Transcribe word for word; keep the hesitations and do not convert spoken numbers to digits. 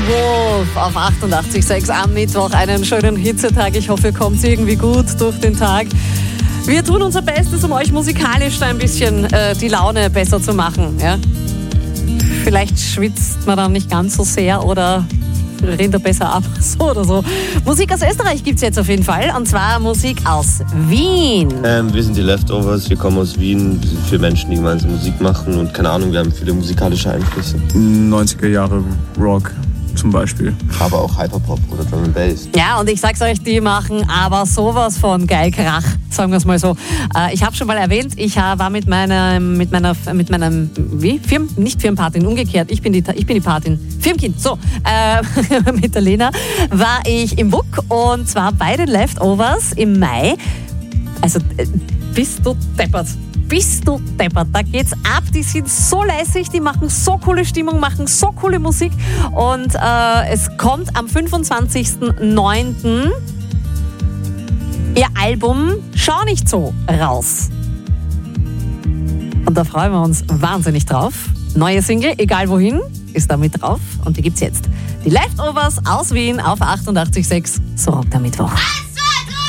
Pavlov auf achtundachtzig Komma sechs am Mittwoch. Einen schönen Hitzetag. Ich hoffe, ihr kommt irgendwie gut durch den Tag. Wir tun unser Bestes, um euch musikalisch da ein bisschen äh, die Laune besser zu machen. Ja? Vielleicht schwitzt man dann nicht ganz so sehr oder rennt er besser ab, so oder so. Musik aus Österreich gibt es jetzt auf jeden Fall, und zwar Musik aus Wien. Ähm, wir sind die Leftovers, wir kommen aus Wien, wir sind vier Menschen, die gemeinsam Musik machen und keine Ahnung, wir haben viele musikalische Einflüsse. neunziger Jahre Rock zum Beispiel. Aber auch Hyperpop oder Drum and Bass. Ja, und ich sag's euch, die machen aber sowas von geil Krach, sagen wir es mal so. Äh, ich habe schon mal erwähnt, ich äh, war mit meinem, mit meiner, mit meinem, wie? Firmen, nicht Firmenpatin, umgekehrt, ich bin die, ich bin die Patin. Firmenkind, so. Äh, mit der Lena war ich im W U K und zwar bei den Leftovers im Mai. Also, äh, bist du deppert. Bist du deppert, da geht's ab, die sind so lässig, die machen so coole Stimmung, machen so coole Musik und äh, es kommt am fünfundzwanzigsten neunten ihr Album Schau nicht so raus. Und da freuen wir uns wahnsinnig drauf. Neue Single, egal wohin, ist da mit drauf und die gibt's jetzt. Die Leftovers aus Wien auf achtundachtzig Komma sechs, so rockt der Mittwoch.